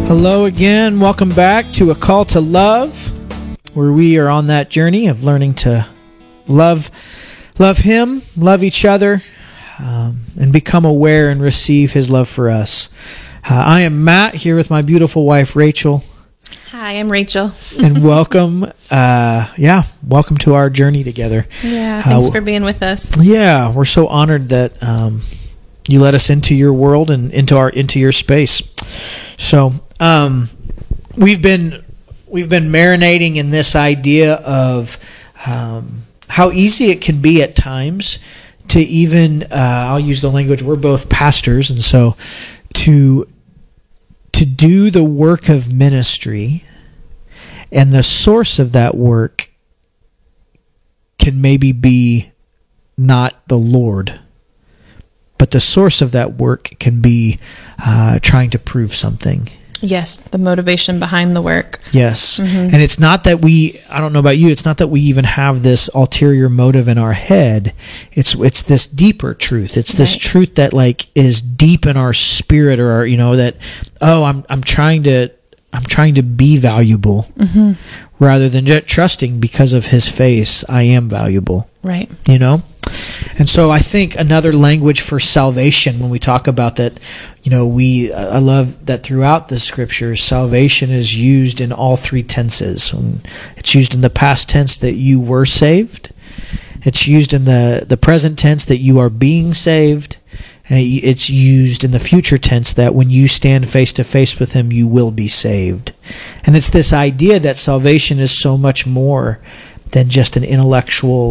Hello again. Welcome back to A Call to Love, where we are on that journey of learning to love Him, love each other, and become aware and receive His love for us. I am Matt, here with my beautiful wife, Rachel. Hi, I'm Rachel. And welcome, welcome to our journey together. Yeah, thanks for being with us. Yeah, we're so honored that you let us into your world and into your space. So we've been marinating in this idea of how easy it can be at times to even I'll use the language, we're both pastors, and so to do the work of ministry, and the source of that work can maybe be not the Lord, but the source of that work can be trying to prove something. Yes, the motivation behind the work. Yes. Mm-hmm. And it's not that I don't know about you, it's not that we even have this ulterior motive in our head. It's this deeper truth. It's this truth that is deep in our spirit, or our, that, I'm trying to be valuable, mm-hmm. rather than just trusting because of His face, I am valuable. Right. And so I think another language for salvation, when we talk about that, I love that throughout the scriptures, salvation is used in all three tenses. It's used in the past tense that you were saved. It's used in the present tense that you are being saved. And it's used in the future tense that when you stand face to face with Him, you will be saved. And it's this idea that salvation is so much more than just an intellectual